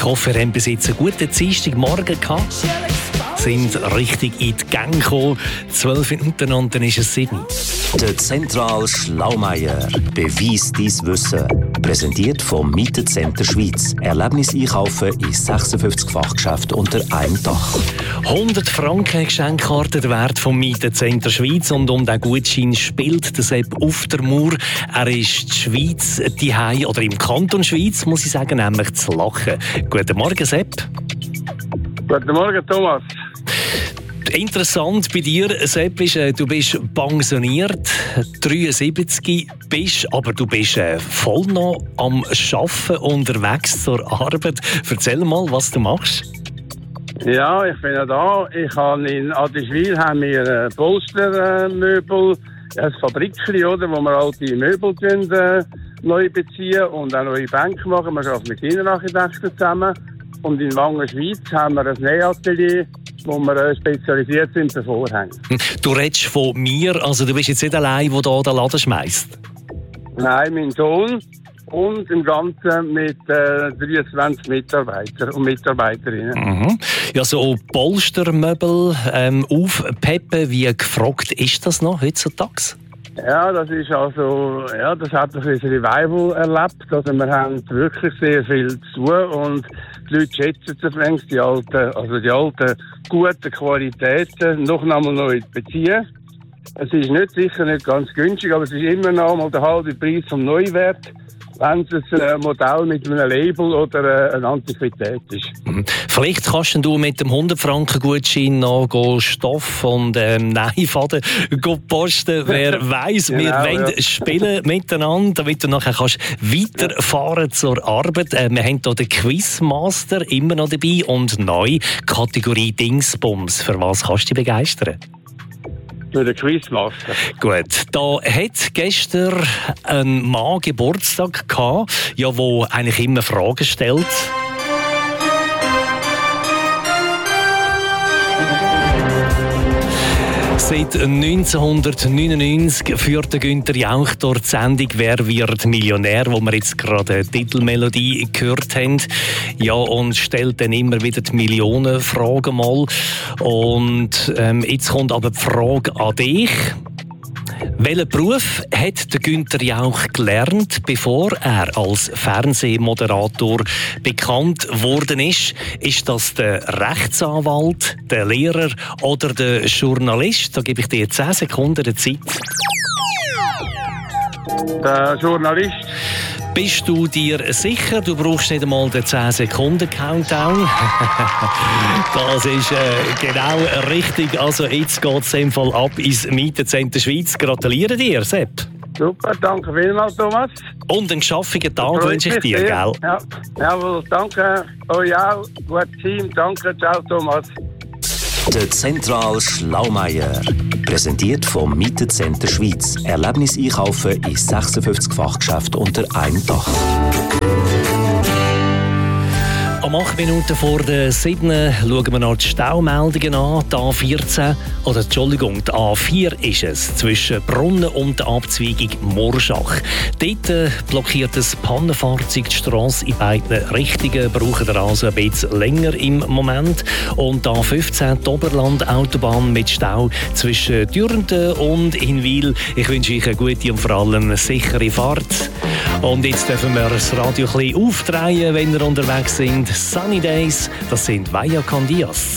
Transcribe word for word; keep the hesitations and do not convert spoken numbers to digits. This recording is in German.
hoffe, ihr habt bis jetzt einen guten Dienstagmorgen gehabt. Sind richtig in die Gänge gekommen. Zwölf Minuten und dann ist es sieben. Der Zentral Schlaumeier. Beweis dein Wissen. Präsentiert vom Mietencenter Schweiz. Erlebnis einkaufen in sechsundfünfzig Fachgeschäften unter einem Dach. hundert Franken Geschenkkarte der Wert vom Mietencenter Schweiz. Und um diesen Gutschein spielt der Sepp auf der Mauer. Er ist die Schweiz daheim, oder im Kanton Schweiz, muss ich sagen, nämlich zu Lachen. Guten Morgen, Sepp. Guten Morgen, Thomas. Interessant bei dir, Sepp, ist, du bist pensioniert, dreiundsiebzig bist, aber du bist äh, voll noch am Arbeiten unterwegs zur Arbeit. Erzähl mal, was du machst. Ja, ich bin ja da. Ich habe in Adiswil haben wir äh, Polstermöbel, äh, ein Fabrikchen, oder, wo wir alte Möbel können, äh, neu beziehen und auch neue Bänke machen. Wir arbeiten mit Innenarchitekten zusammen. Und in Wangen, Schweiz, haben wir ein Nähatelier, wo wir spezialisiert sind für Vorhänge. Du redest von mir, also du bist jetzt nicht allein, der hier den Laden schmeißt? Nein, mein Sohn und im Ganzen mit äh, dreiundzwanzig Mitarbeitern und Mitarbeiterinnen. Mhm. Ja, so Polstermöbel ähm, aufpeppen, wie gefragt ist das noch heutzutage? Ja, das ist also, ja, das hat ein bisschen Revival erlebt. Also wir haben wirklich sehr viel zu tun und die Leute schätzen es längst, die alten, also die alten guten Qualitäten noch einmal neu beziehen. Es ist nicht sicher nicht ganz günstig, aber es ist immer noch mal der halbe Preis vom Neuwert, wenn es ein Modell mit einem Label oder eine Antiquität ist. Mhm. Vielleicht kannst du mit dem hundert Franken Gutschein noch Stoff und ähm, Nähfaden posten. Wer weiss, genau, wir wollen ja. spielen miteinander, damit du nachher kannst weiterfahren zur Arbeit. Äh, wir haben hier den Quizmaster immer noch dabei und neu Kategorie Dingsbums. Für was kannst du dich begeistern? Für den Quizmaster. Gut, da hat gestern ein Mann Geburtstag gehabt, ja, wo eigentlich immer Fragen stellt. Seit neunzehnhundertneunundneunzig führt Günther Jauch durch die Sendung «Wer wird Millionär», wo wir jetzt gerade die Titelmelodie gehört haben. Ja, und stellt dann immer wieder die Millionenfragen mal. Und ähm, jetzt kommt aber die Frage an dich. Welchen Beruf hat der Günther Jauch gelernt, bevor er als Fernsehmoderator bekannt worden ist? Ist das der Rechtsanwalt, der Lehrer oder der Journalist? Da gebe ich dir zehn Sekunden Zeit. Der Journalist. Bist du dir sicher? Du brauchst nicht einmal den zehn Sekunden Countdown. Das ist äh, genau richtig. Also jetzt geht es im Fall ab ins Mietencenter Schweiz. Gratuliere dir, Sepp. Super, danke vielmals, Thomas. Und einen geschaffenen Tag wünsche ich dir, sehr. gell? Ja, jawohl, danke. Euch auch. Gutes Team. Danke. Ciao, Thomas. Der Zentral Schlaumeier. Präsentiert vom Mietencenter Schweiz. Erlebnis einkaufen in sechsundfünfzig Fachgeschäften unter einem Dach. Am acht Minuten vor der sieben schauen wir noch die Staumeldungen an. Die A vierzehn, oder Entschuldigung, die A vier ist es, zwischen Brunnen und der Abzweigung Morschach. Dort äh, blockiert das Pannenfahrzeug die Strasse in beiden Richtungen, brauchen wir also ein bisschen länger im Moment. Und die A fünfzehn, die Oberland-Autobahn mit Stau zwischen Dürnten und Hinwil. Ich wünsche euch eine gute und vor allem eine sichere Fahrt. Und jetzt dürfen wir das Radio ein bisschen aufdrehen, wenn wir unterwegs sind. Sunny Days, das sind Vaya con Dios.